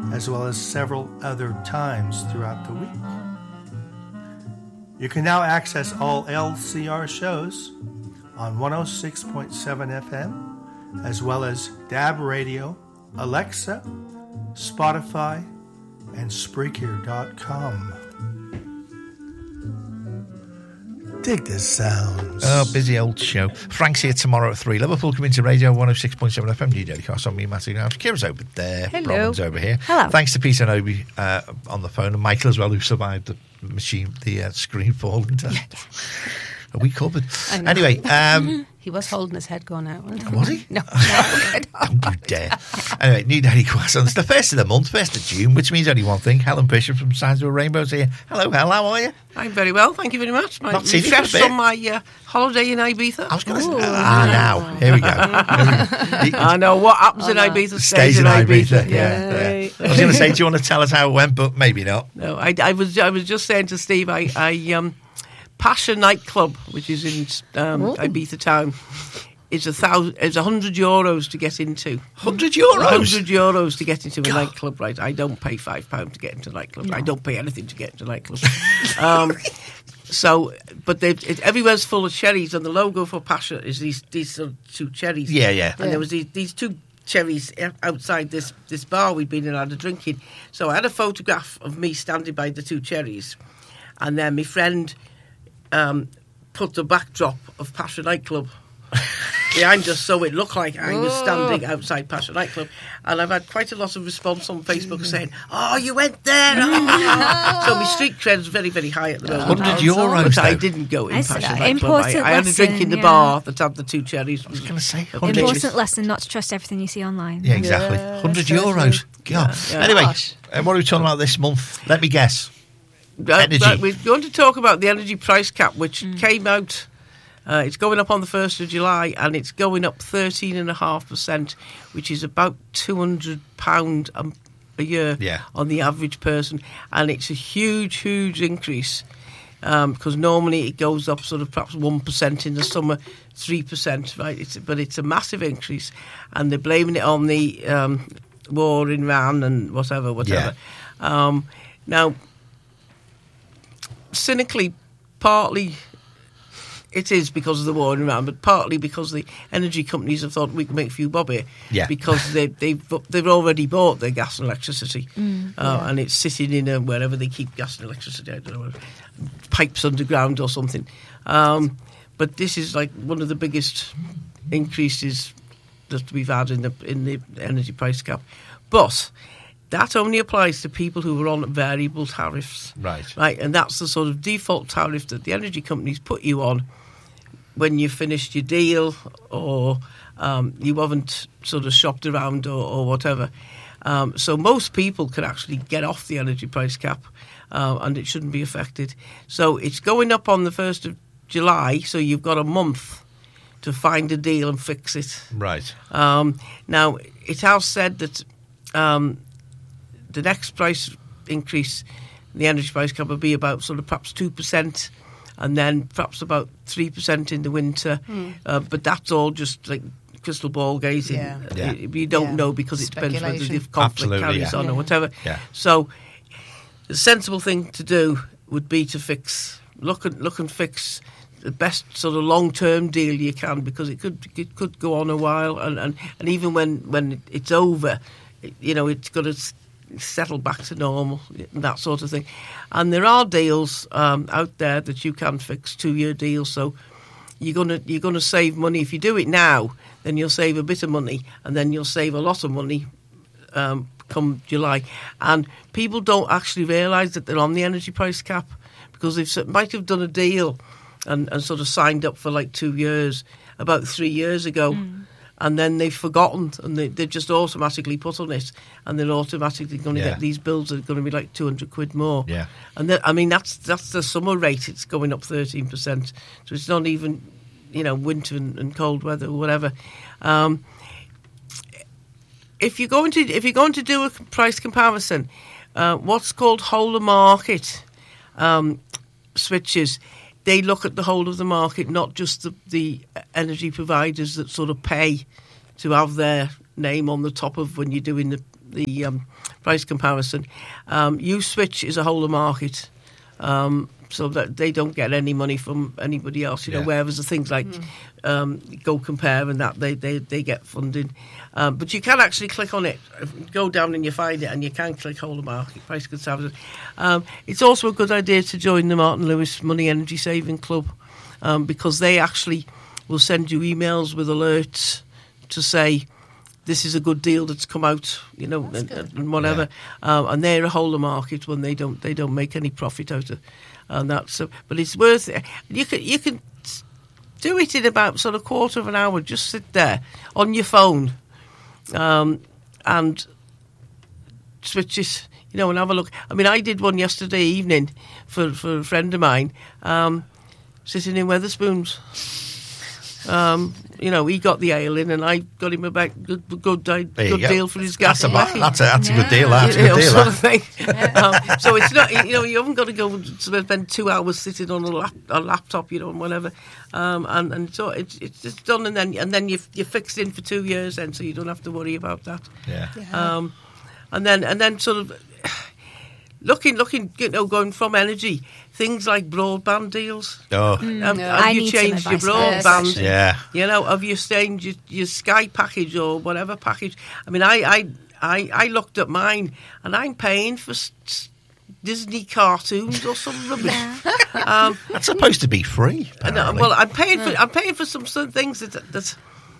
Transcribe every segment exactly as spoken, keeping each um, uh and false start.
as well as several other times throughout the week. You can now access all L C R shows on one oh six point seven F M, as well as D A B Radio, Alexa, Spotify, and Spreaker dot com. Dig the sounds. Oh, busy old show. Frank's here tomorrow at three. Liverpool Community Radio, one oh six point seven F M. New Daily Cast on me, Matthew now. Kira's over there. Hello. Robin's over here. Hello. Thanks to Peter and Obi uh, on the phone, and Michael as well, who survived the machine, the uh, screen falling down. Are we covered? Anyway, um, he was holding his head going out. Wasn't he? Was he? No. no. Don't you dare. Anyway, New Daily Quest. It's the first of the month, first of June, which means only one thing. Helen Bishop from Signs of a Rainbow's here. Hello, Hel, how are you? I'm very well, thank you very much. My, Not seen you for a fresh bit. from my uh, holiday in Ibiza. I was going to say, ah, now. Here we go. Here we go. I know, what happens in Ibiza Stays in Ibiza. Yeah, Yeah. yeah. I was going to say, do you want to tell us how it went, but maybe not. No, I, I was I was just saying to Steve, I, I um, Pasha nightclub, which is in um, Ibiza town, is a thousand, is a hundred euros to get into. Hundred euros. Hundred euros to get into a nightclub, right? I don't pay five pounds to get into a nightclub. No. I don't pay anything to get into a nightclub. um, so, but they it, everywhere's full of cherries, and the logo for Pasha is these these sort of two cherries. Yeah, yeah. And there was these, these two cherries outside this this bar we'd been in and had a drinking. So I had a photograph of me standing by the two cherries, and then my friend um, put the backdrop of Pasha nightclub behind us, so it looked like I was standing outside Pasha nightclub. And I've had quite a lot of response on Facebook saying, "Oh, you went there!" Oh. So my street cred's very, very high at the moment. Hundred euros. But though. I didn't go in That's Pasha an nightclub. I, important I had a drink in the lesson, bar that had the two cherries. I was going to say Hundred. Important lesson not to trust everything you see online. Yeah, exactly. Yeah, Hundred that's euros. God. Yeah, yeah. Anyway, Gosh. uh, what are we talking about this month? Let me guess. Uh, Energy. right, we're going to talk about the energy price cap, which came out. Uh, it's going up on the first of July, and it's going up thirteen point five percent, which is about two hundred pounds a, a year Yeah. on the average person. And it's a huge, huge increase, um, because normally it goes up sort of perhaps one percent in the summer, three percent, right? It's, but it's a massive increase, and they're blaming it on the um, war in Iran and whatever, whatever. Um, now, cynically, partly it is because of the war in Iran, but partly because the energy companies have thought we can make a few bob here, Yeah. because they, they've they've already bought their gas and electricity, Mm, uh, and it's sitting in a, wherever they keep gas and electricity, I don't know, pipes underground or something. Um, but this is like one of the biggest increases that we've had in the in the energy price cap, but that only applies to people who are on variable tariffs. Right. Right, and that's the sort of default tariff that the energy companies put you on when you finished your deal, or um, you haven't sort of shopped around, or, or whatever. Um, so most people can actually get off the energy price cap, uh, and it shouldn't be affected. So it's going up on the first of July, so you've got a month to find a deal and fix it. Right. Um, now, it has said that um, the next price increase, the energy price cap, will be about sort of perhaps two percent, and then perhaps about three percent in the winter. Mm. Uh, but that's all just like crystal ball gazing. Yeah. Uh, Yeah. You don't Yeah. know, because it depends whether the Speculation. conflict Absolutely, carries yeah. on Yeah. or whatever. Yeah. So the sensible thing to do would be to fix, look and look and fix the best sort of long-term deal you can, because it could it could go on a while, and, and, and even when, when it's over, it, you know, it's got to settle back to normal, that sort of thing. And there are deals um, out there that you can fix, two-year deals, so you're gonna you're gonna save money. If you do it now, then you'll save a bit of money, and then you'll save a lot of money um, come July. And people don't actually realise that they're on the energy price cap, because they might have done a deal and, and sort of signed up for like two years about three years ago. Mm. And then they've forgotten, and they, they've just automatically put on it, and they're automatically going to Yeah. get these bills that are going to be like two hundred quid more. Yeah. And that, I mean, that's that's the summer rate. It's going up thirteen percent. So it's not even, you know, winter and, and cold weather or whatever. Um, if you're going to if you're going to do a price comparison, uh, what's called whole of market um, switches, they look at the whole of the market, not just the, the energy providers that sort of pay to have their name on the top of when you're doing the the um, price comparison. Um, Uswitch is a whole of market, um, so that they don't get any money from anybody else. You know, Yeah. whereas the things like um, Go Compare and that they they, they get funding. Um, but you can actually click on it, go down and you find it, and you can click whole of market price comparison. Um, it's also a good idea to join the Martin Lewis Money Energy Saving Club, um, because they actually will send you emails with alerts to say this is a good deal that's come out, you know, and, and whatever. Um, and they're a whole of market when they don't they don't make any profit out of and that. So, but it's worth it. You can you can do it in about sort of quarter of an hour. Just sit there on your phone, um, and switch it, you know, and have a look. I mean, I did one yesterday evening for for a friend of mine, um, sitting in Wetherspoons. Um, you know, he got the ale in, and I got him a back, good, good, good you go. deal for his gas. That's a, and that's a, that's a good deal. That's a you good know, deal. sort that. of thing. um, so it's not, you know, you haven't got to go spend two hours sitting on a, lap, a laptop, you know, and whatever. Um, and and so it's it's just done, and then and then you you're fixed in for two years, then, so you don't have to worry about that. Yeah. Um, and then and then sort of looking looking, you know, going from energy, things like broadband deals. Oh, Have, Yeah. have I you need some changed your advice. broadband? yeah. You know, have you changed your, your Sky package or whatever package? I mean, I I, I, I looked at mine, and I'm paying for s- s- Disney cartoons or some rubbish. Um, That's supposed to be free. and, uh, Apparently. well, I'm paying for I'm paying for some some things that that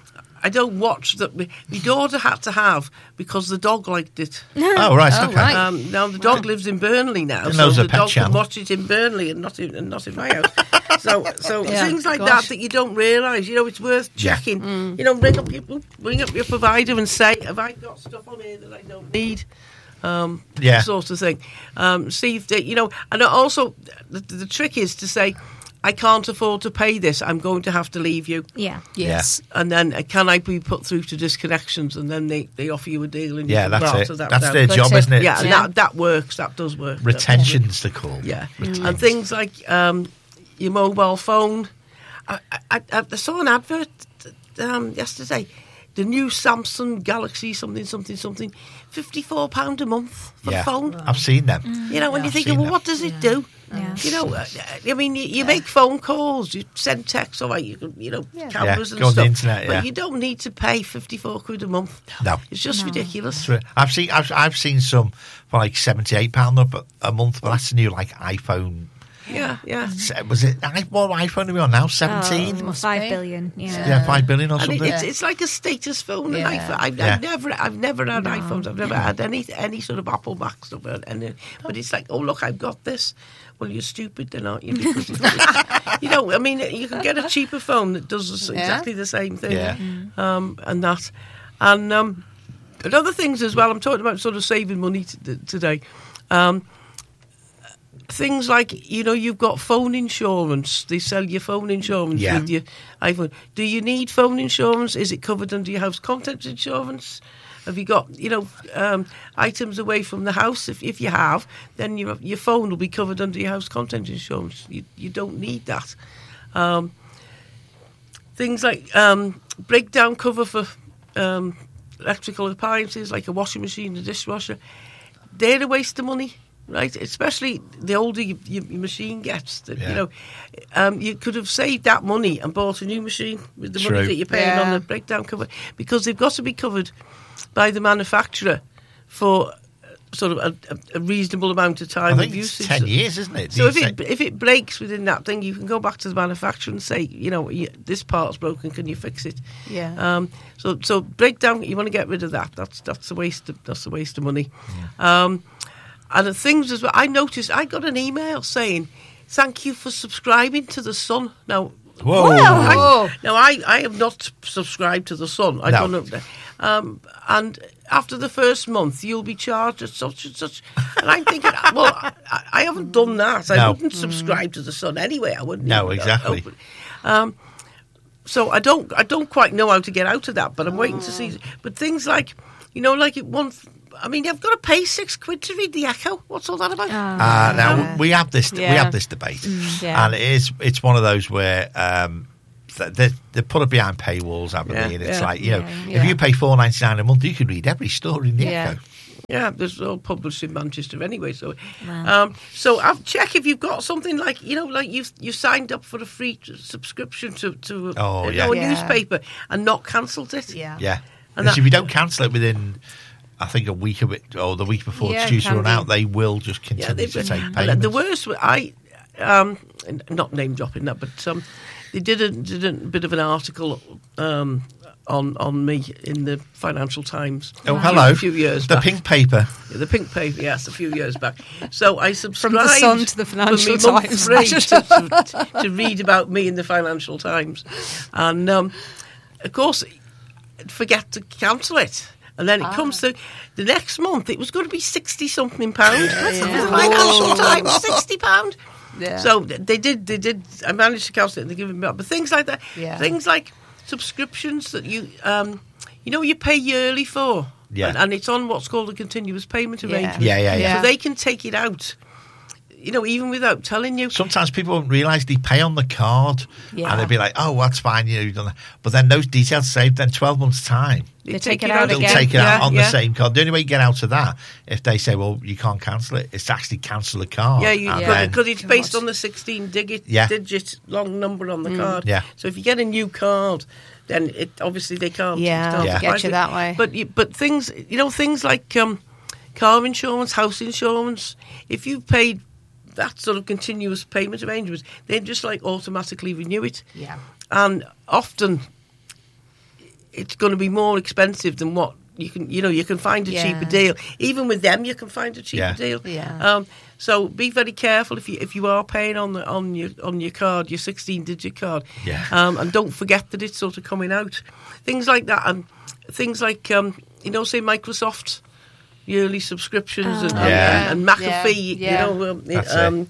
I don't watch that my, my daughter had to have because the dog liked it. oh, right. Oh, okay. right. Um, now the dog lives in Burnley now, Didn't so know it was a the pet dog channel. can watch it in Burnley and not in and not in my house. so, so Yeah, things like gosh. that that you don't realise. You know, it's worth Yeah. checking. You know, ring up your ring up your provider and say, "Have I got stuff on here that I don't need?" Um, Yeah. sort of thing. Um, see if they, you know, and also the, the trick is to say, "I can't afford to pay this. I'm going to have to leave you." Yeah. Yes. And then, uh, can I be put through to disconnections? And then they, they offer you a deal. And you Yeah, can that's barter it. That That's down. their That's job, it. isn't it? Yeah, and Yeah. that, that works. That does work. Retention's the call. Yeah. Retention. And things like um, your mobile phone. I, I, I, I saw an advert um, yesterday. The new Samsung Galaxy something, something, something. fifty-four pounds a month for Yeah. a phone. I've seen them. You know, when Yeah. you're I've thinking, seen well, them. what does it do? Yeah. You know, uh, I mean, you, you make phone calls, you send texts, or you, can, you know, Yeah. cameras Yeah, and go on the stuff. internet, yeah. But you don't need to pay fifty-four quid a month. No. It's just No. ridiculous. That's right. I've seen I've, I've seen some for like seventy-eight pounds a, a month, but that's the new like iPhone. Yeah, yeah. Se- Was it I- what iPhone are we on now? seventeen? Oh, five billion. Yeah. yeah, five billion or And it, something. it's, it's like a status phone. Yeah. And iPhone. I've, Yeah. I've never, I've never had No. iPhones. I've never had any any sort of Apple Mac stuff. And, and, but it's like, oh look, I've got this. Well, you're stupid, then, aren't you? Because it's, you know, I mean, you can get a cheaper phone that does Yeah. exactly the same thing. Yeah. Um, and that, and um, and other things as well. I'm talking about sort of saving money t- today. Um, Things like, you know, you've got phone insurance. They sell you phone insurance Yeah. with your iPhone. Do you need phone insurance? Is it covered under your house contents insurance? Have you got, you know, um, items away from the house? If if you have, then your your phone will be covered under your house contents insurance. You you don't need that. Um, things like um, breakdown cover for um, electrical appliances, like a washing machine, a dishwasher. They're a waste of money. Right, especially the older you, your, your machine gets, that, Yeah. you know, um, you could have saved that money and bought a new machine with the True. money that you're paying on Yeah. the breakdown cover, because they've got to be covered by the manufacturer for uh, sort of a, a, a reasonable amount of I time think of it's usage. ten years, isn't it? So You if it say- if it breaks within that thing, you can go back to the manufacturer and say, you know, you, this part's broken. Can you fix it? Yeah. Um, so so breakdown. You want to get rid of that. That's that's a waste. Of, that's a waste of money. Um, and the things as well. I noticed. I got an email saying, "Thank you for subscribing to the Sun." Now, Whoa. I, Oh. now I, I have not subscribed to the Sun. I No. don't know. Um, and after the first month, you'll be charged at such and such. And I'm thinking, well, I, I haven't done that. I No. wouldn't subscribe to the Sun anyway. I wouldn't. No, even exactly. open- Um, so I don't, I don't quite know how to get out of that. But I'm waiting to see. But things like, you know, like it one. I mean, you've got to pay six quid to read the Echo. What's all that about? Uh, now Yeah. we have this. We Yeah. have this debate, yeah. and it is. It's one of those where um, th- they they put it behind paywalls, haven't Yeah, they? And it's yeah. like, you know, Yeah, if yeah. you pay four ninety nine a month, you can read every story in the Yeah. Echo. Yeah, there's all published in Manchester anyway. So, Wow. um, so I've check if you've got something like you know, like you've you signed up for a free subscription to to Oh, uh, yeah. know, a Yeah. newspaper and not cancelled it. Yeah. Yeah. And Because that- if you don't cancel it within, I think, a week of it, or the week before Yeah, it's due it to can run be. out, they will just Yeah, continue they, to take and payments. the worst, wa- I, um, not name dropping that, but um, they did a, did a bit of an article um, on on me in the Financial Times. Oh, hello. A few years The back. pink paper. Yeah, the pink paper, yes, a few years back. So I subscribed the Sun to the Financial for me month Times. free to, to, to read about me in the Financial Times, and um, of course, I'd forget to cancel it. And then it comes to the next month. It was going to be sixty something pound. Yeah. Financial Times, sixty pound. Yeah. So they did. They did. I managed to cancel it. and They give me back. But things like that. Yeah. Things like subscriptions that you, um, you know, you pay yearly for. Yeah. And, and it's on what's called a continuous payment arrangement. Yeah, yeah, yeah. So they can take it out. You know, even without telling you. Sometimes people don't realise they pay on the card, Yeah. and they'll be like, "Oh, that's fine, you know, you've done that." But then those details saved. Then twelve months time, They take it out they'll again. take it out Yeah, on yeah. the same card. The only way you get out of that, if they say, "Well, you can't cancel it," is to actually cancel the card. Yeah, you, and Yeah. then- because it's based God. on the sixteen digit, Yeah. digit long number on the Mm. card. Yeah. So if you get a new card, then it obviously they can't. Yeah, can't Yeah. get apply you it. that way. But you, but things, you know, things like um, car insurance, house insurance. If you've paid that sort of continuous payment arrangement, they just like automatically renew it. Yeah. And often it's going to be more expensive than what you can, you know, you can find a Yeah. cheaper deal. Even with them, you can find a cheaper Yeah. deal. Yeah. Um, so be very careful if you if you are paying on the on your on your card, your sixteen digit card. Yeah. Um, and don't forget that it's sort of coming out. Things like that, and things like um, you know, say Microsoft yearly subscriptions and, Oh, Yeah. and, and McAfee, Yeah. you know, um, That's it. um,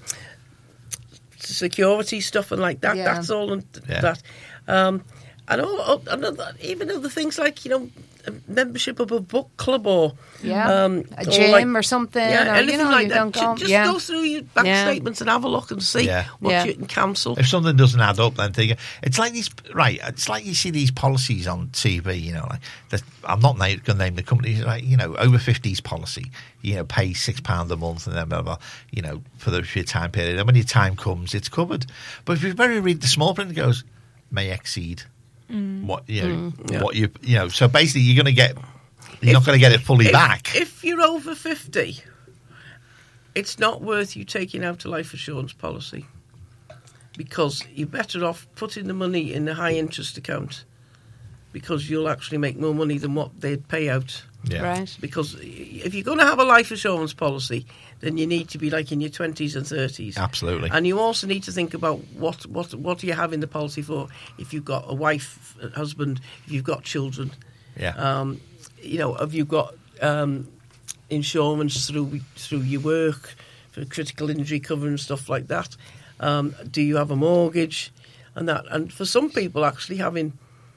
security stuff and like that. Yeah. That's all and Yeah. that. Um, and all, and other- even other things like, you know, a membership of a book club or Yeah. um, A or gym like- or something. yeah, or, anything you know, like you that. don't Ju- go. Just yeah. go through your bank Yeah. statements and have a look and see Yeah. what Yeah. you can cancel. If something doesn't add up, then think it's like these. Right, it's like you see these policies on T V. You know, like the, I'm not going to name the company. Like, you know, over fifties policy. You know, pay six pound a month and then blah, blah, blah, you know, for the for your time period. And when your time comes, it's covered. But if you very read the small print, it goes may exceed what you know Yeah. what you you know. So basically, you're going to get. You're If- not going to get it fully if, back. If you're over fifty, it's not worth you taking out a life assurance policy because you're better off putting the money in a high interest account because you'll actually make more money than what they'd pay out. yeah. Right. Because if you're going to have a life assurance policy, then you need to be like in your twenties and thirties. Absolutely. And you also need to think about what, what, what do you have in the policy for if you've got a wife, a husband, if you've got children. Yeah. Um, you know, have you got um, insurance through through your work for critical injury cover and stuff like that? Um, do you have a mortgage and that? And for some people, actually having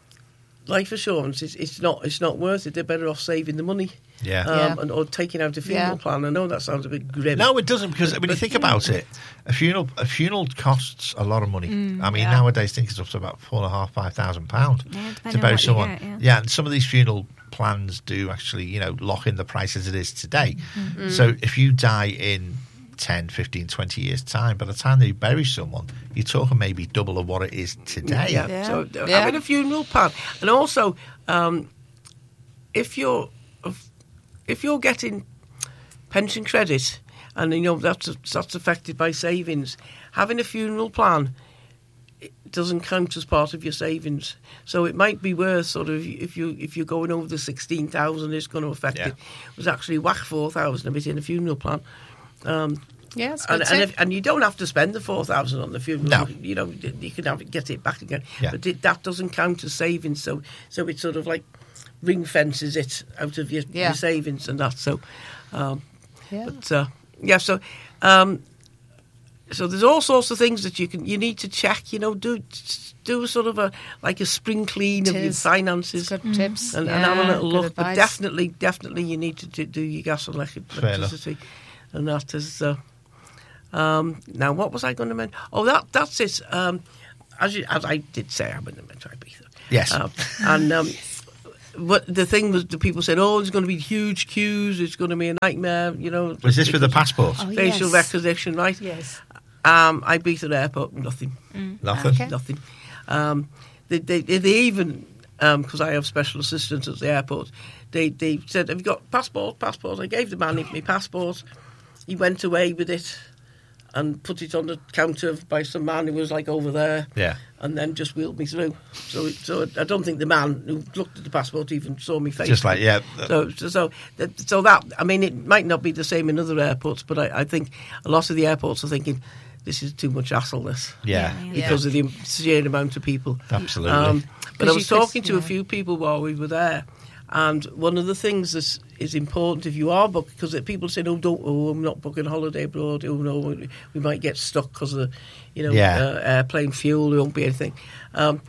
life assurance is it's not it's not worth it. They're better off saving the money, yeah. um, Yeah. and, or taking out a funeral Yeah. plan. I know that sounds a bit grim. No, it doesn't, because when you But- think about it, a funeral a funeral costs a lot of money. I mean, yeah. nowadays, I think it's up to about four and a half, five thousand pound Yeah, to depending on bury what you someone. get, yeah. and some of these funeral plans do actually, you know, lock in the price as it is today. So if you die in ten, fifteen, twenty years' time, by the time they bury someone, you're talking maybe double of what it is today. Yeah. Yeah. So uh, Yeah. having a funeral plan, and also um, if you're if you're getting pension credit, and you know that's that's affected by savings, having a funeral plan it doesn't count as part of your savings. So it might be worth sort of if you if you're going over the sixteen thousand, it's going to affect Yeah. it. It was actually whack four thousand a bit in a funeral plan. Um, Yeah, it's and, good and, tip. if, and you don't have to spend the four thousand on the funeral. No. You know, you can have it, get it back again. Yeah. But it, that doesn't count as savings. So, so it sort of like ring fences it out of your, Yeah. your savings and that. So, um, Yeah. but uh, yeah. So, um, so there's all sorts of things that you can you need to check. You know, do do sort of a like a spring clean of your Tis. finances. Good tips. And, yeah, and have a little good look, but advice. definitely, definitely, you need to do, do your gas and elec- Fair enough. electricity, and that is. Uh, um, now, what was I going to mention? Oh, that that's it. Um, as you, as I did say, I'm in the Metro Ibiza. Yes. Um, and um, but the thing was, the people said, "Oh, there's going to be huge queues. It's going to be a nightmare." You know, Was this with the passport? Oh, facial yes. recognition, right? Yes. Um, I beat at the airport, nothing, Nothing. Okay. nothing. Um, they, they, they even, because I have special assistants at the airport, they they said, "Have you got passport? Passport?" I gave the man my passport. He went away with it and put it on the counter by some man who was like over there. Yeah. And then just wheeled me through. So, it, so I don't think the man who looked at the passport even saw me face. Just like, yeah. So, so, so, that- so that I mean, it might not be the same in other airports, but I, I think a lot of the airports are thinking this is too much hassle. This Yeah. Yeah. because of the sheer amount of people. Absolutely. Um, but I 'Cause was you could- talking to a yeah. few people while we were there, and one of the things that is important if you are booked, because people say, "Oh, don't, oh, I'm not booking a holiday abroad. Oh no, we, we might get stuck because of, you know, Yeah. uh, airplane fuel. There won't be anything." Um,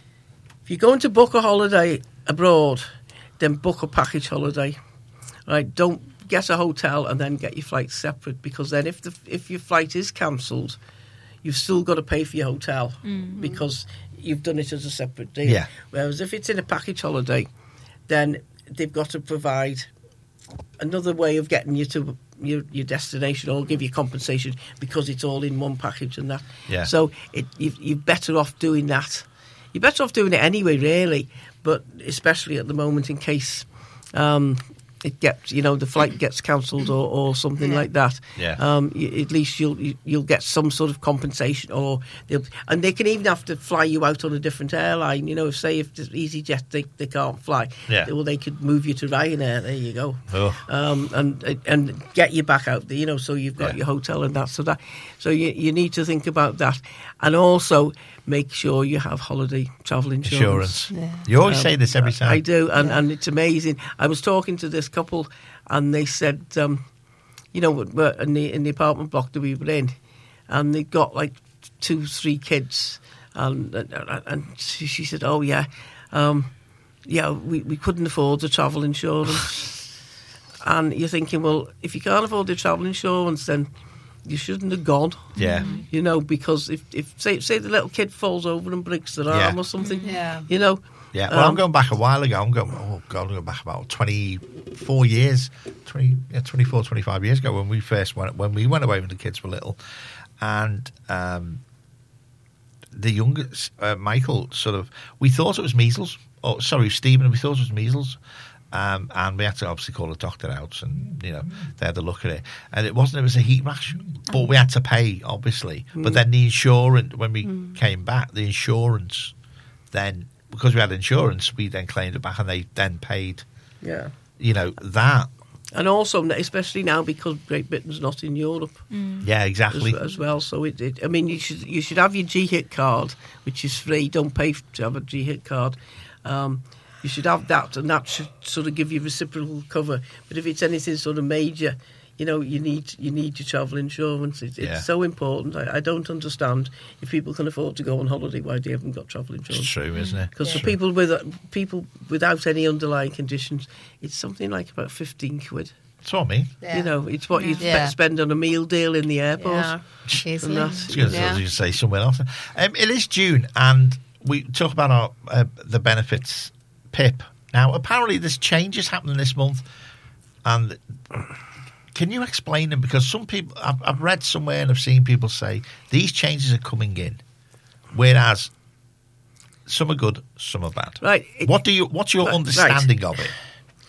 if you're going to book a holiday abroad, then book a package holiday. Right? Don't get a hotel and then get your flight separate, because then if the if your flight is cancelled, you've still got to pay for your hotel because you've done it as a separate deal. Yeah. Whereas if it's in a package holiday, then they've got to provide another way of getting you to your, your destination or give you compensation because it's all in one package and that. Yeah. So it, you, you're better off doing that. You're better off doing it anyway, really, but especially at the moment in case um, it gets, you know, the flight gets cancelled or, or something Yeah. like that. Yeah. Um, you, at least you'll you, you'll get some sort of compensation, or they'll, and they can even have to fly you out on a different airline. You know, if say if it's EasyJet they, they can't fly, Yeah. well they could move you to Ryanair. There you go. Oh. Um, and and get you back out there. You know, so you've got Yeah. your hotel and that. So that so you you need to think about that, and also make sure you have holiday travel insurance. Insurance. Yeah. You always Um, say this every time. I do, and, Yeah. and it's amazing. I was talking to this couple, and they said, um, you know, we're in the in the apartment block that we were in, and they got like two, three kids, and and, and she, she said, "Oh yeah, um, yeah, we, we couldn't afford the travel insurance." And you're thinking, well, if you can't afford the travel insurance, then you shouldn't have gone. Yeah. You know, because if, if say say the little kid falls over and breaks their Yeah. arm or something, Yeah. you know. Yeah, well, I'm Um, going back a while ago. I'm going, oh, God, I'm going back about twenty-four years, twenty, yeah, twenty-four, twenty-five years ago when we first went, when we went away when the kids were little. And um, the youngest, uh, Michael, sort of, we thought it was measles. Oh, sorry, Stephen, we thought it was measles. Um, and we had to obviously call a doctor out, and you know they had to look at it, and it wasn't. It was a heat rash, but we had to pay obviously. But then the insurance, when we came back, the insurance, then because we had insurance, we then claimed it back, and they then paid. Yeah. You know that. And also, especially now because Great Britain's not in Europe Yeah, as, exactly. as well. So it, it, I mean, you should you should have your G HIT card, which is free. Don't pay to have a G HIT card. Um, you should have that, and that should sort of give you reciprocal cover. But if it's anything sort of major, you know, you need you need your travel insurance. It, Yeah. It's so important. I, I don't understand if people can afford to go on holiday why they haven't got travel It's insurance. true, isn't it? Because It's for true. people with people without any underlying conditions, it's something like about fifteen quid. That's what I mean. Yeah. You know, it's what you Yeah. spe- spend on a meal deal in the airport. Yeah. Easily. that. I was going to Yeah. say somewhere else. Um, it is June, and we talk about our uh, the benefits P I P. Now, apparently, there's changes happening this month, and can you explain them? Because some people, I've, I've read somewhere and I've seen people say these changes are coming in, whereas some are good, some are bad. Right. It- What do you? What's your Right, understanding of it?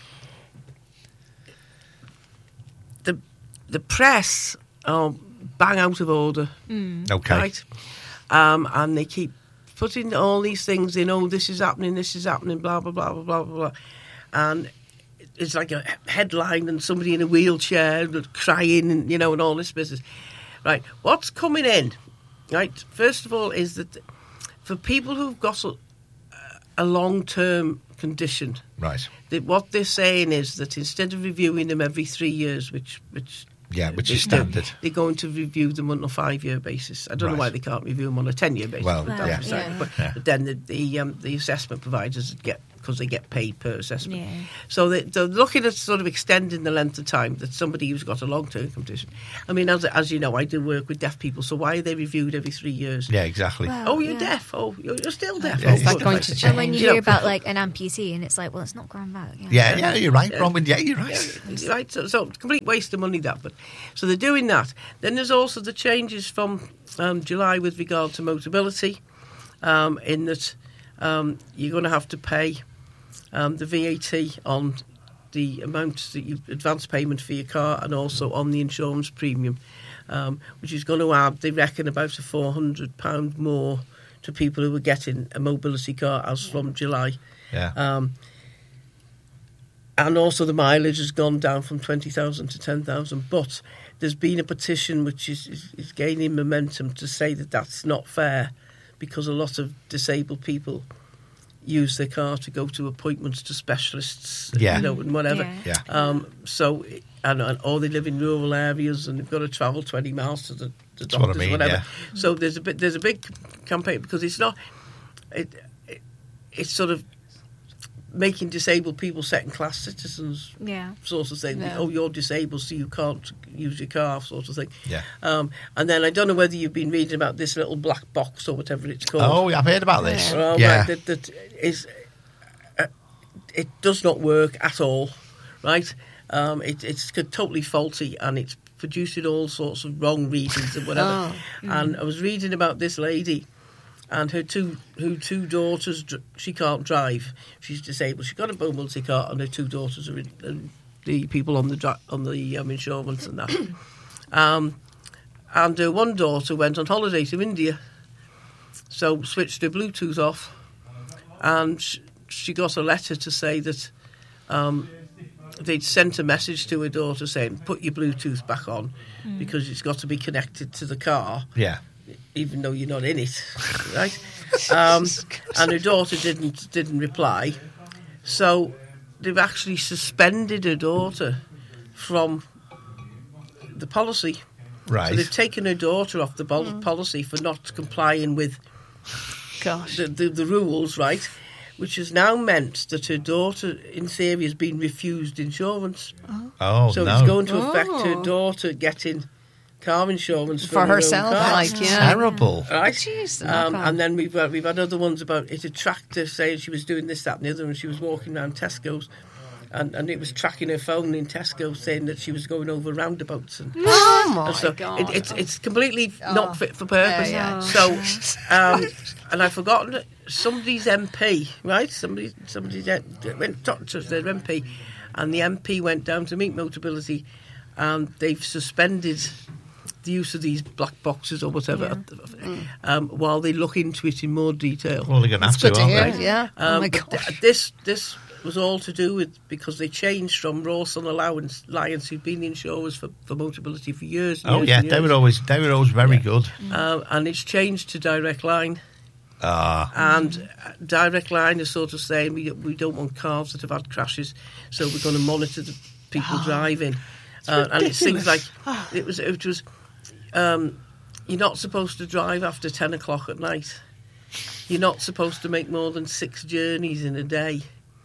The the press are bang out of order, Okay. right? Um, and they keep putting all these things in. Oh, this is happening. This is happening. Blah blah blah blah blah blah. blah. And it's like a headline and somebody in a wheelchair crying, and you know, and all this business. Right. What's coming in? Right. First of all, is that for people who've got a, a long-term condition, Right. that what they're saying is that instead of reviewing them every three years, which which Yeah, which they is do, standard. they're going to review them on a five-year basis. I don't Right. know why they can't review them on a ten-year basis. Well, but, yeah. that's beside Yeah. the point. Yeah. But then the the, um, the assessment providers get because they get paid per assessment. Yeah. So they, they're looking at sort of extending the length of time that somebody who's got a long-term condition. I mean, as, as you know, I do work with deaf people, so why are they reviewed every three years? Yeah, exactly. Well, Oh, you're yeah. deaf. Oh, you're, you're still deaf. Yeah, oh, it's not good. going to And when you You hear know, about like an amputee, and it's like, well, it's not grown back. Yeah. yeah, yeah, you're right, Yeah. Bronwyn. Yeah, you're right. Yeah, right. So, so complete waste of money that. But so they're doing that. Then there's also the changes from um, July with regard to Motability, um, in that um, you're going to have to pay um, the V A T on the amount that you advance payment for your car, and also on the insurance premium, um, which is going to add, they reckon, about a four hundred pounds more to people who are getting a mobility car as from July. Yeah. Um, and also the mileage has gone down from twenty thousand to ten thousand. But there's been a petition which is, is, is gaining momentum to say that that's not fair, because a lot of disabled people use their car to go to appointments to specialists, Yeah. you know, and whatever. Yeah. Yeah. Um, so, and, and or they live in rural areas and they've got to travel twenty miles to the, the That's what I doctors, mean, whatever. yeah. So there's a bit, there's a big campaign, because it's not, it, it it's sort of making disabled people second-class citizens, Yeah. sort of thing. Yeah. Oh, you're disabled, so you can't use your car, sort of thing. Yeah. Um, and then I don't know whether you've been reading about this little black box or whatever it's called. Oh, I've heard about this. Well, yeah. right, that, that is, uh, it does not work at all, right? Um, it, it's totally faulty, and it's producing all sorts of wrong readings and whatever. Oh. And I was reading about this lady, and her two her two daughters, dr- she can't drive. She's disabled. She's got a mobility car, and her two daughters are in, and the people on the dri- on the um, insurance and that. um, and her one daughter went on holiday to India, so switched her Bluetooth off, and sh- she got a letter to say that um, they'd sent a message to her daughter saying, put your Bluetooth back on, because it's got to be connected to the car, Yeah. even though you're not in it, right? Um, and her daughter didn't didn't reply, so they've actually suspended her daughter from the policy. Right. So they've taken her daughter off the pol- policy for not complying with Gosh. the, the, the rules, right? Which has now meant that her daughter, in theory, has been refused insurance. Oh, so no. it's going to affect her Oh. daughter getting car insurance For her own herself, car. like, yeah. Terrible. Right? Jeez, Um, knock on. and then we've uh, we've had other ones about it. A tractor saying she was doing this, that, and the other, and she was walking around Tesco's, and, and it was tracking her phone in Tesco, saying that she was going over roundabouts. And, Oh, my and so God. it, it's it's completely Oh. not fit for purpose. Yeah, yeah. So, um, and I've forgotten it, somebody's M P, right? Somebody somebody went talked to their M P, and the M P went down to meet Motability, and they've suspended the use of these black boxes or whatever, um, while they look into it in more detail. Well, they're going to have It's to, good to aren't hear, they? yeah. Oh, Um, my but God. th- this this was all to do with because they changed from Rawson Allowance Alliance, who've been the insurers for, for Motability for years. And Oh, years yeah. and They years. were always they were always very Yeah. good. Um, and it's changed to Direct Line. Ah. And uh, Direct Line is sort of saying we we don't want cars that have had crashes, so we're going to monitor the people driving. Uh, and it seems like it was it was um, you're not supposed to drive after ten o'clock at night. You're not supposed to make more than six journeys in a day.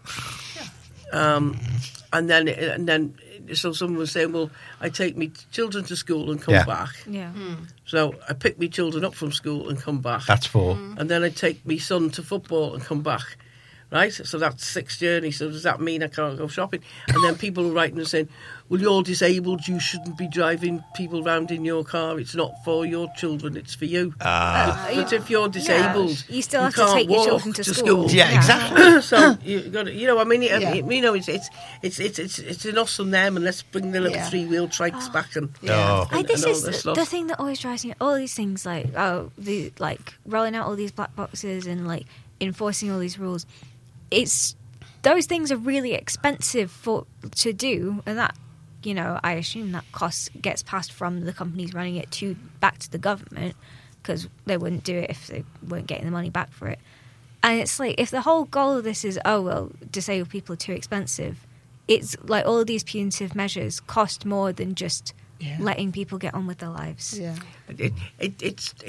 Um, and then and then so someone was saying, well, I take my children to school and come Yeah. back. Yeah. So I pick my children up from school and come back. That's four. And then I take my son to football and come back. Right? So that's six journeys. So does that mean I can't go shopping? And then people are writing and saying, well, you're disabled. You shouldn't be driving people round in your car. It's not for your children. It's for you. Ah. But if you're disabled, You still have to can't take your walk children to to school. Yeah, Yeah. exactly. so you got to, you know, I mean, it, Yeah. it- you know, it's it's it's it's it's, it's an us and them, and let's bring the little Yeah. three wheel trikes back and Oh. I, and- this and all is this the stuff. thing that always drives me. All these things, like oh, the like rolling out all these black boxes and like enforcing all these rules. It's those things are really expensive for to do, and that you know, I assume that cost gets passed from the companies running it to back to the government because they wouldn't do it if they weren't getting the money back for it. And it's like if the whole goal of this is oh well, disabled people are too expensive. It's like all of these punitive measures cost more than just Yeah. letting people get on with their lives. Yeah. It, it, it's it's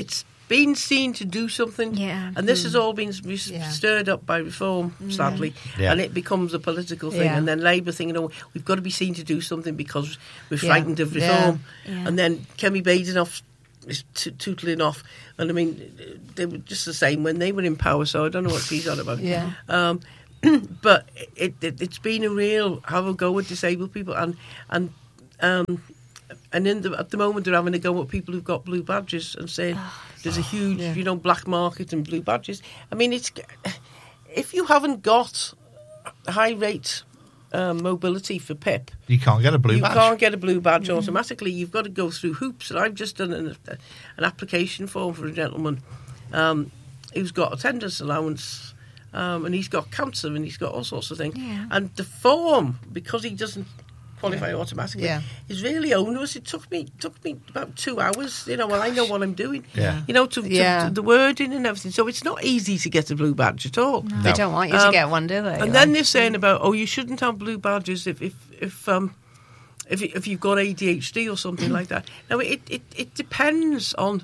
being seen to do something. Yeah. And this has all been s- Yeah. stirred up by reform, sadly, Yeah. and it becomes a political thing. Yeah. And then Labour thinking, "Oh, we've got to be seen to do something because we're Yeah. frightened of Yeah. reform." Yeah. And then Kemi Badenoch is t- tootling off. And I mean, they were just the same when they were in power. So I don't know what she's on about. Yeah. Um, but it, it, it's been a real have a go at disabled people, and and um, and in the, at the moment they're having a go at people who've got blue badges and saying there's a huge, Yeah. you know, black market in blue badges. I mean, it's if you haven't got high rate um, mobility for P I P, You can't get a blue you badge. can't get a blue badge automatically. You've got to go through hoops. And I've just done an, an application form for a gentleman um, who's got attendance allowance, um, and he's got cancer, and he's got all sorts of things. Yeah. And the form, because he doesn't qualify automatically, Yeah. is really onerous. It took me took me about two hours. You know, well, I know what I'm doing. Yeah. You know, to, to, Yeah. to the wording and everything. So it's not easy to get a blue badge at all. They don't want you to Um, get one, do they? And then they're saying about, oh, you shouldn't have blue badges if if if um if if you've got A D H D or something like that. Now it, it it depends on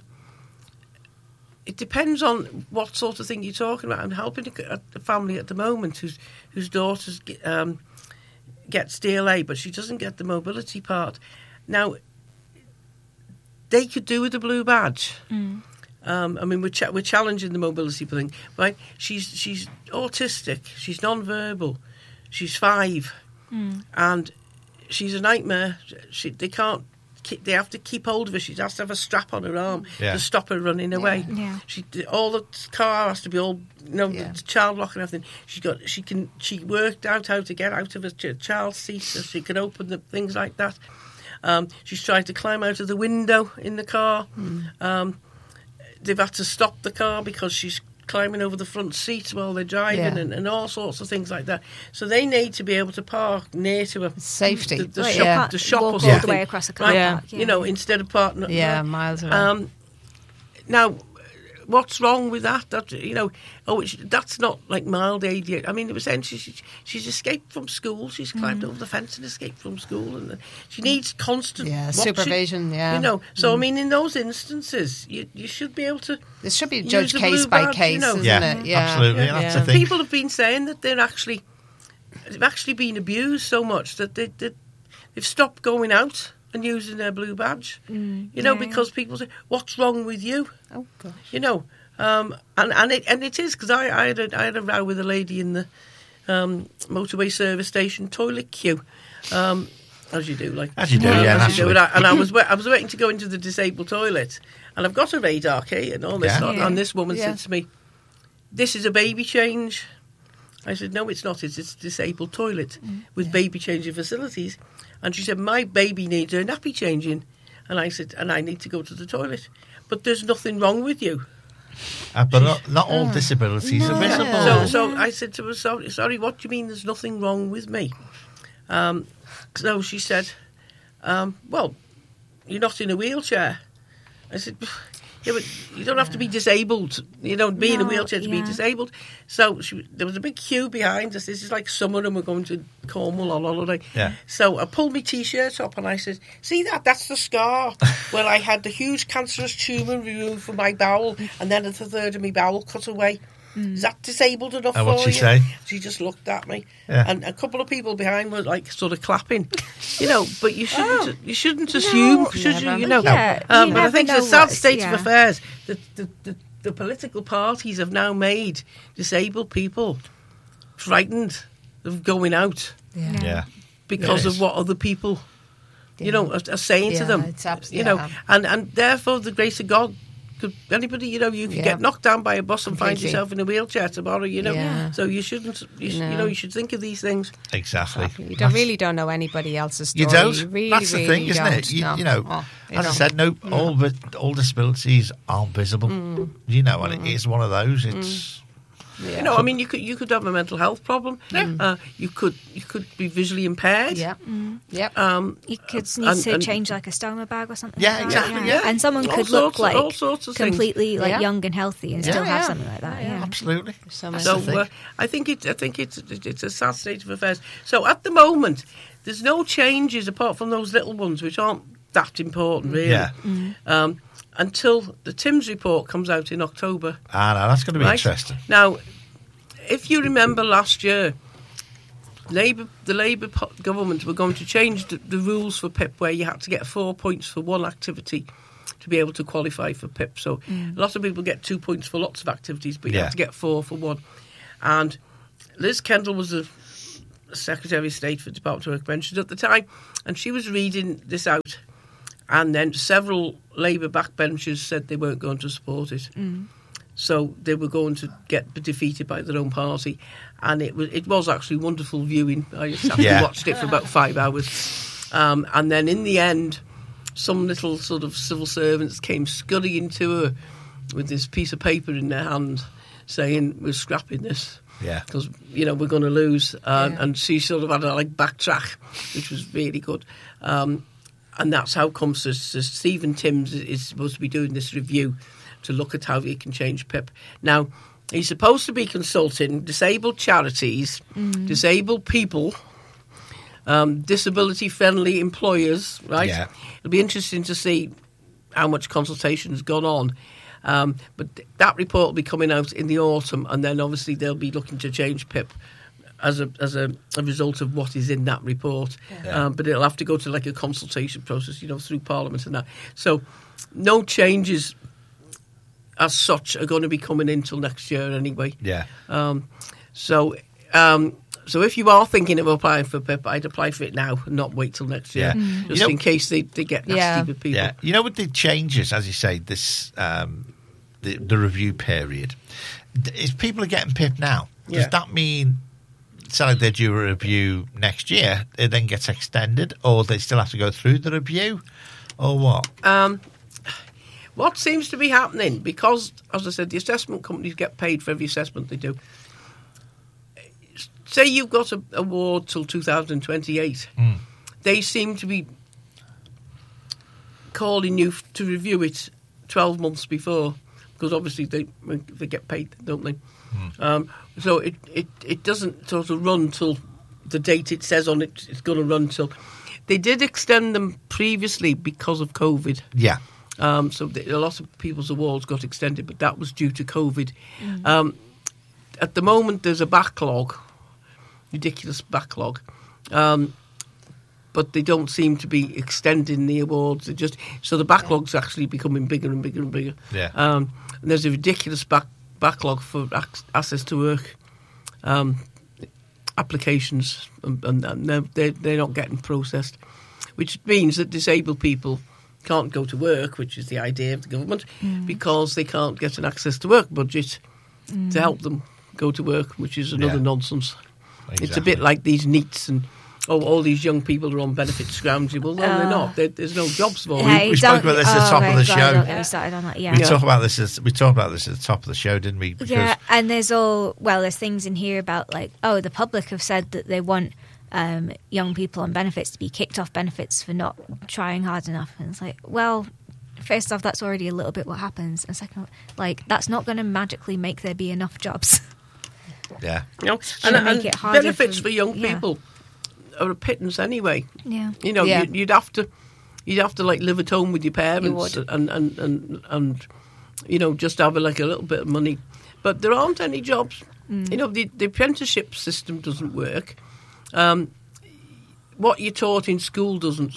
it depends on what sort of thing you're talking about. I'm helping a, a family at the moment whose whose daughter's um gets D L A, but she doesn't get the mobility part. Now they could do with a blue badge. Um, I mean, we're, ch- we're challenging the mobility thing, right? She's she's autistic. She's non-verbal. She's five, and she's a nightmare. She, they can't. Keep, they have to keep hold of her. She has to have a strap on her arm Yeah. to stop her running away. Yeah. She all the car has to be all you know Yeah. the child lock and everything. She's got. She can. She worked out how to get out of a ch- child's seat so she can open the things like that. Um, she's tried to climb out of the window in the car. Um, they've had to stop the car because she's climbing over the front seat while they're driving, Yeah. and, and all sorts of things like that. So they need to be able to park near to a Safety. the, the Like, shop, yeah. the shop walk or all something. the way across a car Right? Yeah. park. You know, instead of parking. Yeah, miles away. Um, now, what's wrong with that? That you know, oh, it's, that's not like mild A D H D. I mean, it was saying she, she, she's escaped from school. She's climbed over the fence and escaped from school, and she needs constant Yeah, watching, supervision, yeah. you know. So I mean, in those instances, you you should be able to. This should be use judged the case blue by badge, case, you know. isn't Yeah, it? Yeah, absolutely. Yeah. That's Yeah. the thing. People have been saying that they're actually they've actually been abused so much that they, they they've stopped going out and using their blue badge. Mm, you know, yeah. because people say, "What's wrong with you?" Oh gosh. You know, um, and and it and it is because I, I had a, I had a row with a lady in the um, motorway service station toilet queue. Um, as you do, like As you do, uh, yeah, as you do. naturally. And I, and I was wa- I was waiting to go into the disabled toilet, and I've got a radar key and all this. Yeah. And, Yeah. and this woman Yeah. said to me, "This is a baby change." I said, "No, it's not. It's, it's a disabled toilet with baby changing facilities." And she said, "My baby needs her nappy changing," and I said, "And I need to go to the toilet." But there's nothing wrong with you. Uh, but not, not all disabilities are No. visible. So, so I said to her, sorry, sorry, what do you mean there's nothing wrong with me? Um, so she said, um, well, you're not in a wheelchair. I said, yeah, but you don't have to be disabled. You don't be in a No, wheelchair to be yeah. disabled. So she, there was a big queue behind us. This is like summer and we're going to Cornwall on holiday. Yeah. So I pulled my T-shirt up and I said, see that? That's the scar where I had the huge cancerous tumour removed from my bowel and then a third of my bowel cut away. Is that disabled enough And for what'd she you? say? She just looked at me, Yeah. and a couple of people behind were like sort of clapping, you know. But you shouldn't, you shouldn't assume, should you? never. You know. Yeah, um, you but I never think the know sad what's- state yeah. of affairs, the, the, the, the political parties have now made disabled people frightened of going out Yeah. Yeah. because Yeah, of what other people, you know, are, are saying Yeah, to them. it's abs- you know, yeah. and and therefore the grace of God. Could anybody, you know, you could Yeah. get knocked down by a bus and find Completely. yourself in a wheelchair tomorrow, you know. Yeah. So you shouldn't, you, sh- No. you know, you should think of these things. Exactly. You don't really don't know anybody else's story. You don't. You really, That's the really thing, isn't don't. it? You, No. you know, Oh, you as I don't. said, no, all but all disabilities aren't visible. Mm. You know, and it is one of those. It's Yeah. You know, I mean, you could you could have a mental health problem. Uh, you could you could be visually impaired. Yep. Yep. Um, You could need And- to and- change like a stoma bag or something. Yeah, like exactly, That, yeah. And someone All could sorts look of- like all sorts of things. completely like Yeah. young and healthy and Yeah. still have Yeah. something like that. Yeah. absolutely. So many. so the thing. uh, I think it I think it's it's a sad state of affairs. So at the moment, there's no changes apart from those little ones which aren't that important, really. Yeah. Um, until the Timms report comes out in October. Ah, no, that's going to be Right? interesting. Now, if you remember last year, Labour, the Labour po- government were going to change the, the rules for P I P, where you had to get four points for one activity to be able to qualify for P I P. So a lot of people get two points for lots of activities, but you Yeah. have to get four for one. And Liz Kendall was the Secretary of State for Department of Work Pensions at the time, and she was reading this out, and then several Labour backbenchers said they weren't going to support it. So they were going to get defeated by their own party, and it was it was actually wonderful viewing. I sat Yeah. and watched it for about five hours, um, and then in the end, some little sort of civil servants came scurrying to her with this piece of paper in their hand, saying, "We're scrapping this." Yeah. Because, you know, we're going to lose. Uh, Yeah. And she sort of had to, like, backtrack, which was really good. Um, and that's how comes to, to Stephen Timms is, is supposed to be doing this review to look at how he can change P I P. Now, he's supposed to be consulting disabled charities, disabled people, um, disability-friendly employers, right? Yeah. It'll be interesting to see how much consultation has gone on. Um, but th- that report will be coming out in the autumn, and then obviously they'll be looking to change P I P as a as a, a result of what is in that report. Yeah. Um, but it'll have to go to like a consultation process, you know, through Parliament and that. So no changes as such are going to be coming in till next year anyway. Yeah. Um, so. Um, So if you are thinking of applying for P I P, I'd apply for it now and not wait till next year, Yeah. Mm. just You know- in case they, they get nasty Yeah. with people. Yeah, you know, with the changes, as you say, this um, the, the review period, d- if people are getting P I P now, does Yeah. that mean, say like they do a review next year, it then gets extended, or they still have to go through the review, or what? Um, what seems to be happening, because, as I said, the assessment companies get paid for every assessment they do. Say you've got an award till two thousand twenty-eight. Mm. They seem to be calling you f- to review it twelve months before, because obviously they they get paid, don't they? Um, so it, it, it doesn't sort of run till the date it says on it it's going to run till. They did extend them previously because of COVID. Yeah, Um, so the, a lot of people's awards got extended, but that was due to COVID. Um, at the moment, there's a backlog, ridiculous backlog, um, but they don't seem to be extending the awards. They just so the backlog's actually becoming bigger and bigger and bigger. Yeah. Um, and there's a ridiculous back, backlog for ac- access to work um, applications, and, and, and they're, they're they're not getting processed, which means that disabled people can't go to work, which is the idea of the government, because they can't get an access to work budget to help them go to work, which is another Yeah. nonsense. It's a exactly. bit like these NEETs and oh, all these young people are on benefit scroungy. Well, no, they're not. There there's no jobs for them. Yeah, we spoke don't- about this at the oh top of my the God, show. don't get me started on that. Yeah. We Yeah. talk about this. As, we talked about this at the top of the show, didn't we? Because Yeah, and there's all well, there's things in here about like, oh, the public have said that they want um, young people on benefits to be kicked off benefits for not trying hard enough, and it's like, well, first off, that's already a little bit what happens, and second, like, that's not going to magically make there be enough jobs. yeah, You know, Should and, make and it harder benefits for- for, young yeah. people are a pittance anyway. Yeah, You know, Yeah. you'd, you'd have to, you'd have to like live at home with your parents would. and, and and and you know just have like a little bit of money, but there aren't any jobs. You know, the, the apprenticeship system doesn't work. Um, what you're taught in school doesn't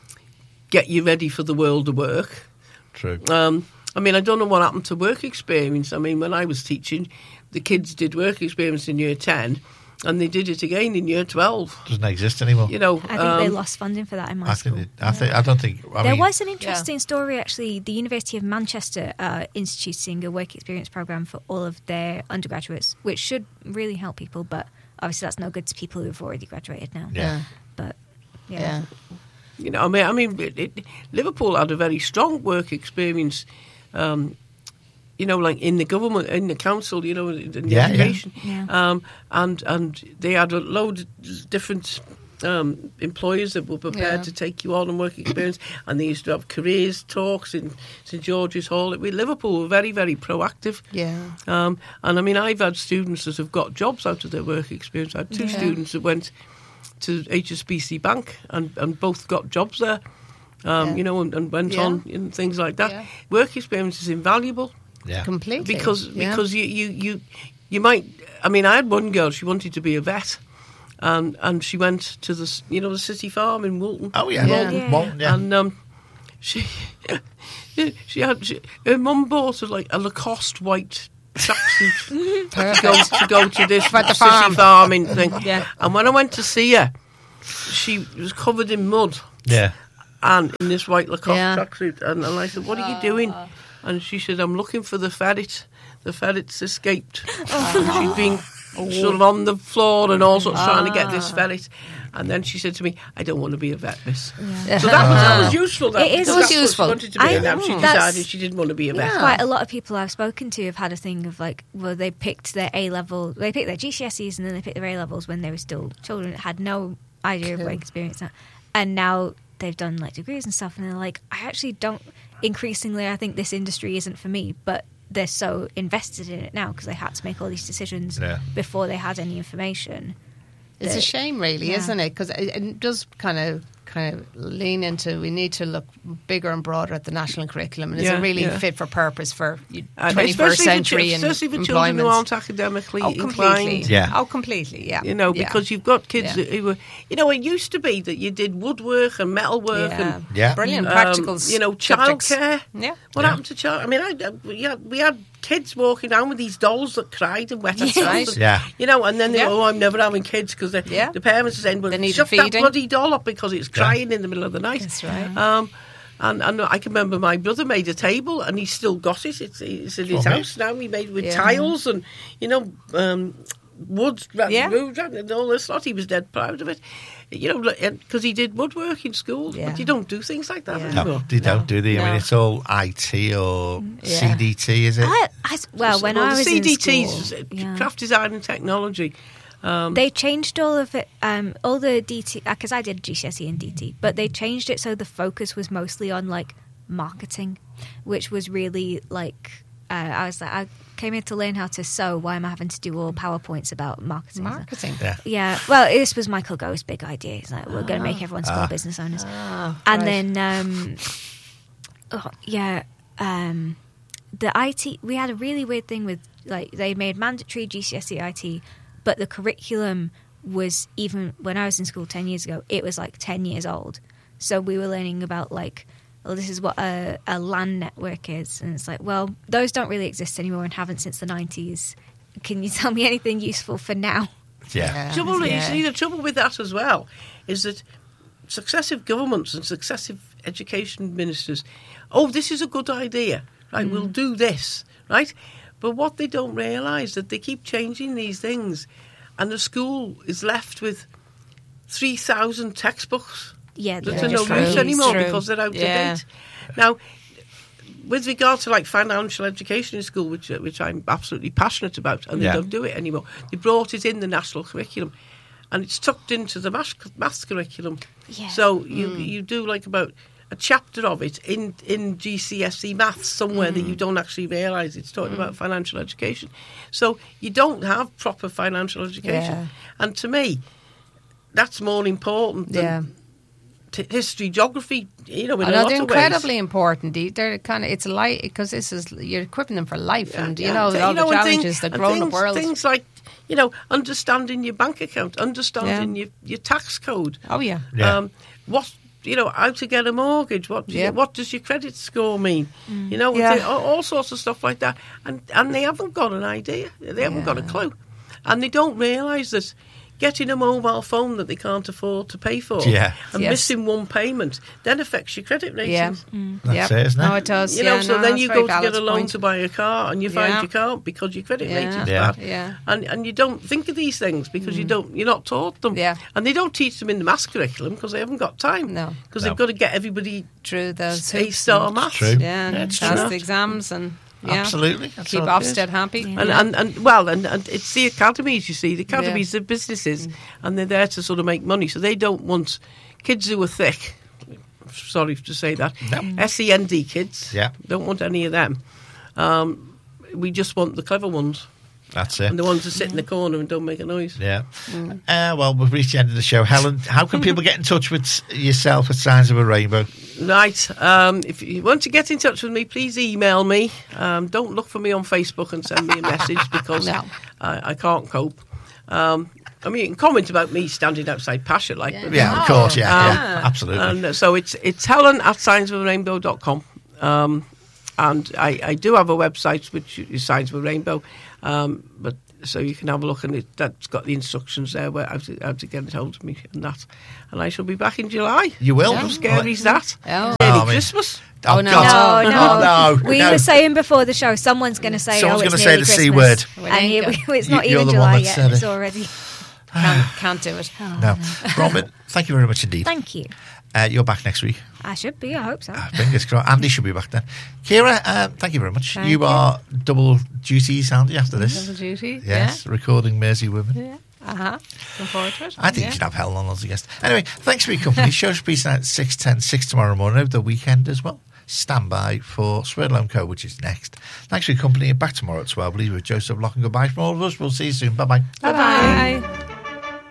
get you ready for the world of work. true. Um, I mean, I don't know what happened to work experience. I mean, when I was teaching, the kids did work experience in year ten, and they did it again in year twelve. Doesn't exist anymore. You know, I think they um, lost funding for that in my I school. think. It, I think. I don't think. I there mean, was an interesting story, actually. The University of Manchester uh, instituting a work experience program for all of their undergraduates, which should really help people, but obviously that's no good to people who've already graduated now. Yeah. But, yeah. Yeah. You know, I mean, I mean, it, it, Liverpool had a very strong work experience. Um, you know, like in the government, in the council, you know, in the Yeah, yeah. education, Yeah. Um, and and they had a load of different um, employers that were prepared Yeah. to take you on and work experience, and they used to have careers talks in St George's Hall. With Liverpool were very, very proactive. Yeah. Um, and I mean, I've had students that have got jobs out of their work experience. I had two Yeah. students that went to H S B C Bank and, and both got jobs there. um, Yeah. you know, and, and went Yeah. on and things like that. Yeah. Work experience is invaluable Yeah. Completely. because Yeah. because you, you, you, you might. I mean, I had one girl. She wanted to be a vet, and and she went to the s- you know the city farm in Woolton. Oh yeah. Yeah. Well, Yeah. well, yeah. And um, she she had she, her mum bought her like a Lacoste white tracksuit to go to go to this For the city farm. farming thing. Yeah. And when I went to see her, she was covered in mud yeah. and in this white Lacoste Yeah. tracksuit. And, and I said, "What are you doing?" And she said, "I'm looking for the ferret. The ferret's escaped. And she'd been sort of on the floor and all sorts trying to get this ferret." And then she said to me, "I don't want to be a vet, miss." So that was, that was useful. That, It is because was that's what useful. She wanted to be, I- and now she mm. That's- decided she didn't want to be a vet. Yeah. Quite a lot of people I've spoken to have had a thing of like, well, they picked their A level, they picked their G C S Es and then they picked their A levels when they were still children, had no idea of Cool. work experience, and now they've done like degrees and stuff, and they're like, I actually don't. Increasingly, I think this industry isn't for me, but they're so invested in it now because they had to make all these decisions Yeah. before they had any information. It's a that- shame, really, Yeah. isn't it? Because it, it does kind of kind of lean into we need to look bigger and broader at the national curriculum, and is Yeah, it really yeah. fit for purpose for And twenty-first especially century for, and especially for children employment? who aren't academically Oh, completely. inclined. Yeah. Oh, completely. Yeah. You know, Yeah. because you've got kids Yeah. who were, you know, it used to be that you did woodwork and metalwork Yeah. and Yeah. Brilliant um, practicals. you know, subjects. childcare. Yeah. What Yeah. happened to child? I mean, I, I- we, had, we had kids walking down with these dolls that cried and wet That's themselves. right. and- Yeah. You know, and then they Yeah. go, "Oh, I'm never having kids," because Yeah. the parents are saying, "Well, They need shut that feeding." bloody doll up because it's crying in the middle of the night." That's right. Um, and, and I can remember my brother made a table and he's still got it. It's, it's in his Oh, house now. He made with Yeah. tiles and, you know, um, wood, Yeah. wood and all this lot. He was dead proud of it. You know, because he did woodwork in school. Yeah. But you don't do things like that Yeah. anymore. No, they don't, do they? I mean, No. it's all I T or Yeah. C D T, is it? I, I, well, when Well, I the was C D in Ts, school, yeah. craft design and technology. Um, They changed all of it, um, all the D T, because I did G C S E and D T, but they changed it so the focus was mostly on like marketing, which was really like, uh, I was like, I came here to learn how to sew. Why am I having to do all PowerPoints about marketing? Marketing. Yeah. Yeah, well, this was Michael Gove's big idea. He's like, we're going to make everyone small Ah. business owners. Ah, And right. then, um, oh, yeah, um, the I T, we had a really weird thing with, like, they made mandatory G C S E I T, but the curriculum was, even when I was in school ten years ago, it was like ten years old. So we were learning about, like, well, this is what a, a LAN network is. And it's like, well, those don't really exist anymore and haven't since the nineties. Can you tell me anything useful for now? Yeah. trouble is, Yeah. you see, the trouble with that as well is that successive governments and successive education ministers, oh, this is a good idea, right? We'll do this, right? But what they don't realise that they keep changing these things, and the school is left with three thousand textbooks Yeah, that Yeah, are no true. use anymore True. because they're out Yeah. of date. Now, with regard to like financial education in school, which uh, which I'm absolutely passionate about, and they Yeah. don't do it anymore. They brought it in the national curriculum, and it's tucked into the maths, maths curriculum. Yeah. So you you do like about a chapter of it in in G C S E maths somewhere that you don't actually realise it's talking about financial education. So you don't have proper financial education, Yeah. and to me, that's more important than Yeah. t- history, geography. You know, in I a know lot they're of incredibly ways. important. They- They're kind of it's a life because this is you're equipping them for life, Yeah, and you yeah. know Th- all the and challenges things- that and grown up things, world. Things like, you know, understanding your bank account, understanding Yeah. your, your tax code. Oh yeah, Yeah. Um, what you know, how to get a mortgage. What do you- Yeah. what does your credit score mean? You know, Yeah. they- all, all sorts of stuff like that. And and they haven't got an idea. They haven't got a Yeah. clue, and they don't realise that getting a mobile phone that they can't afford to pay for Yeah. and Yes. missing one payment then affects your credit yeah, ratings. That's Yep. it, isn't it? No, it does. You yeah, know, so no, then that's you very go to valid get a loan point. to buy a car, and you find Yeah. you can't because your credit Yeah. rating's Yeah. bad. Yeah. And and you don't think of these things because you don't you're not taught them. Yeah. And they don't teach them in the maths curriculum because they haven't got time. No. Because No. they've got to get everybody Through those A hoops star and- maths. True. Yeah, Yeah, and it's pass true. the exams and yeah. Absolutely. That's keep what it is. Ofsted happy. Yeah. And, and, and well, and, and it's the academies, you see. The academies Yeah. are businesses, and they're there to sort of make money. So they don't want kids who are thick. Sorry to say that. No. S E N D kids. Yeah. Don't want any of them. Um, we just want the clever ones. That's it. And the ones that sit in the corner and don't make a noise. Yeah. Uh, well, we've reached the end of the show. Helen, how can people get in touch with s- yourself at Signs of a Rainbow? Right. Um, if you want to get in touch with me, please email me. Um, don't look for me on Facebook and send me a message because No. I, I can't cope. Um, I mean, you can comment about me standing outside Pasha, like. Yeah. but- Yeah, of course. Yeah, Um, yeah, absolutely. And uh, so it's it's Helen at signs of a rainbow dot com. Um, and I, I do have a website which is Signs of a Rainbow, um, but so you can have a look, and it, that's got the instructions there where how to, how to get it hold of me and that. And I shall be back in July. You will? How scary is that? Oh. Nearly Oh, I mean- Christmas. Oh, Oh, no. God. No, no. Oh, no. We no. were saying before the show, someone's going to say, Someone's oh, it's gonna say nearly the C Christmas. word. And here we, it's not You- you're even the one July that yet. said It's it. already. Can't, can't do it. No. Robin, thank you very much indeed. Thank you. Uh, you're back next week. I should be. I hope so. Uh, fingers crossed. Andy should be back then. Kira, uh, thank you very much. Thank you you. are double duties, aren't you, after this? Double duty. Yes, recording Mersey Women. Yeah. Uh huh. Looking forward to it. I think yeah. you should have Helen on as a guest. Anyway, thanks for your company. Show should be at six ten, six tomorrow morning over the weekend as well. Stand by for Swerdlow and Co, which is next. Thanks for your company. Back tomorrow at twelve. Leave with Joseph Lock and goodbye from all of us. We'll see you soon. Bye-bye. Bye bye.